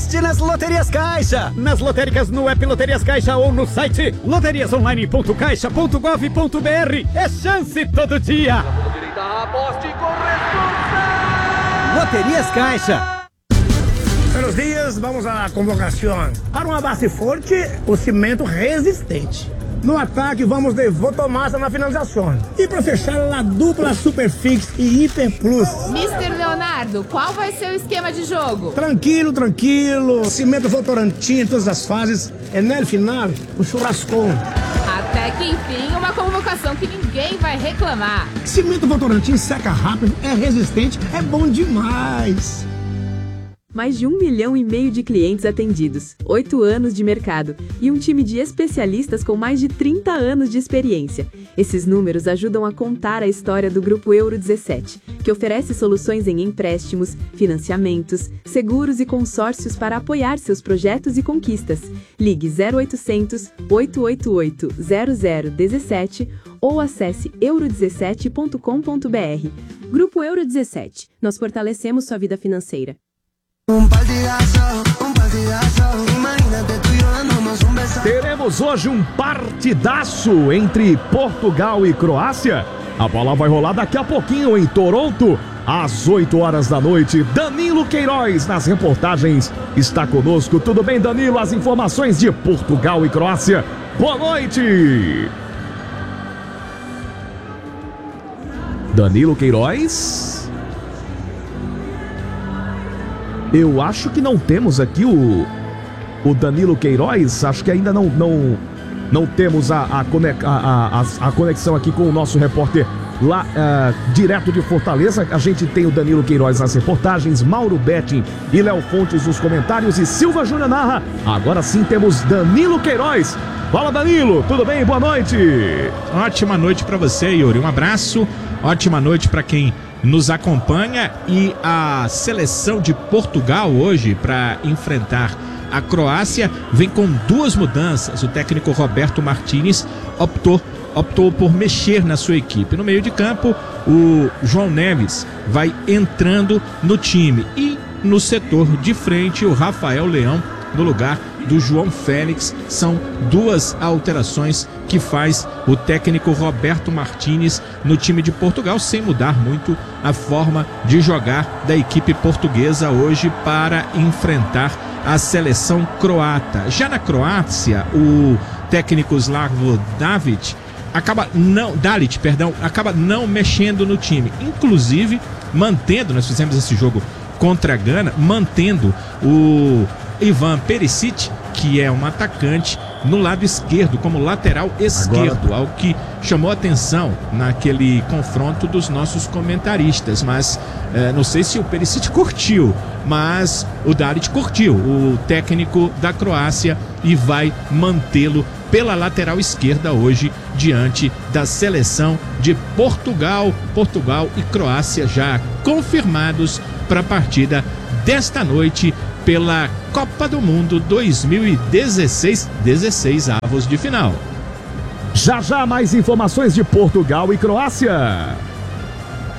aposte nas Loterias Caixa. Nas lotéricas, no app Loterias Caixa ou no site loteriasonline.caixa.gov.br. É chance todo dia. Aposte com responsabilidade. Loterias Caixa. Buenos dias, vamos à convocação. Para uma base forte, o cimento resistente. No ataque, vamos de Votomassa na finalização. E para fechar, a dupla Superfix e Hiper Plus. Mister Leonardo, qual vai ser o esquema de jogo? Tranquilo. Cimento Votorantim em todas as fases. E no final, o churrascão. Até que enfim, uma convocação que ninguém vai reclamar. Cimento Votorantim seca rápido, é resistente, é bom demais. Mais de 1,5 milhão de clientes atendidos, 8 anos de mercado e um time de especialistas com mais de 30 anos de experiência. Esses números ajudam a contar a história do Grupo Euro 17, que oferece soluções em empréstimos, financiamentos, seguros e consórcios para apoiar seus projetos e conquistas. Ligue 0800 888 0017 ou acesse euro17.com.br. Grupo Euro 17. Nós fortalecemos sua vida financeira. Teremos hoje um partidaço entre Portugal e Croácia. A bola vai rolar daqui a pouquinho em Toronto, às 8 horas da noite. Danilo Queiroz nas reportagens está conosco. Tudo bem, Danilo? As informações de Portugal e Croácia. Boa noite! Danilo Queiroz? Eu acho que não temos aqui o Danilo Queiroz. Acho que ainda não temos a conexão aqui com o nosso repórter lá direto de Fortaleza. A gente tem o Danilo Queiroz nas reportagens, Mauro Betting e Léo Fontes nos comentários e Silva Júnior narra. Agora sim temos Danilo Queiroz. Fala, Danilo, tudo bem? Boa noite. Ótima noite para você, Yuri. Um abraço. Ótima noite para quem nos acompanha. E a seleção de Portugal hoje, para enfrentar a Croácia, vem com duas mudanças. O técnico Roberto Martínez optou por mexer na sua equipe. No meio de campo, o João Neves vai entrando no time. E no setor de frente, o Rafael Leão no lugar do João Félix. São duas alterações que faz o técnico Roberto Martínez no time de Portugal, sem mudar muito a forma de jogar da equipe portuguesa hoje para enfrentar a seleção croata. Já na Croácia, o técnico Slavko Dalic acaba não mexendo no time, inclusive mantendo, nós fizemos esse jogo contra a Gana, mantendo o Ivan Perisic, que é um atacante, no lado esquerdo, como lateral esquerdo, algo que chamou atenção naquele confronto dos nossos comentaristas, mas não sei se o Perisic curtiu, mas o Dalic curtiu, o técnico da Croácia, e vai mantê-lo pela lateral esquerda hoje diante da seleção de Portugal. Portugal e Croácia já confirmados para a partida desta noite pela Copa do Mundo 2016, 16 avos de final. Já mais informações de Portugal e Croácia.